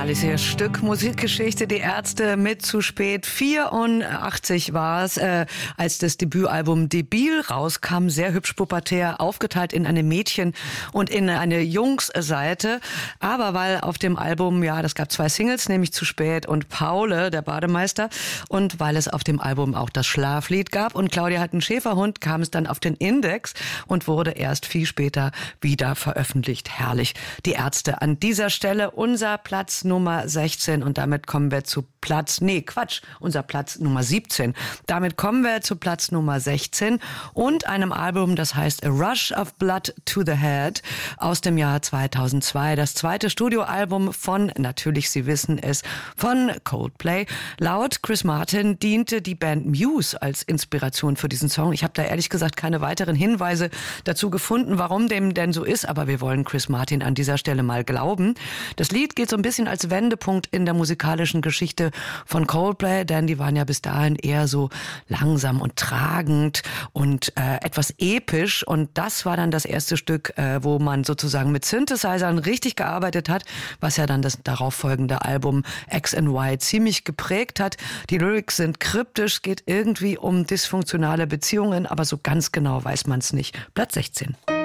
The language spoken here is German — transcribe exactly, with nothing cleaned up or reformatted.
herrliches Stück Musikgeschichte, die Ärzte mit Zu spät. vierundachtzig war es, äh, als das Debütalbum Debil rauskam, sehr hübsch pubertär, aufgeteilt in eine Mädchen- und in eine Jungs-Seite. Aber weil auf dem Album, ja, das gab zwei Singles, nämlich Zu spät und Paule, der Bademeister. Und weil es auf dem Album auch das Schlaflied gab und Claudia hat einen Schäferhund, kam es dann auf den Index und wurde erst viel später wieder veröffentlicht. Herrlich. Die Ärzte an dieser Stelle, unser Platz Nummer sechzehn und damit kommen wir zu Platz, nee, Quatsch, unser Platz Nummer siebzehn. Damit kommen wir zu Platz Nummer sechzehn und einem Album, das heißt A Rush of Blood to the Head aus dem Jahr zweitausendzwei. Das zweite Studioalbum von, natürlich, Sie wissen es, von Coldplay. Laut Chris Martin diente die Band Muse als Inspiration für diesen Song. Ich habe da ehrlich gesagt keine weiteren Hinweise dazu gefunden, warum dem denn so ist, aber wir wollen Chris Martin an dieser Stelle mal glauben. Das Lied geht so ein bisschen als Wendepunkt in der musikalischen Geschichte von Coldplay, denn die waren ja bis dahin eher so langsam und tragend und äh, etwas episch und das war dann das erste Stück, äh, wo man sozusagen mit Synthesizern richtig gearbeitet hat, was ja dann das darauffolgende Album X and Y ziemlich geprägt hat. Die Lyrics sind kryptisch, geht irgendwie um dysfunktionale Beziehungen, aber so ganz genau weiß man es nicht. Platz sechzehn.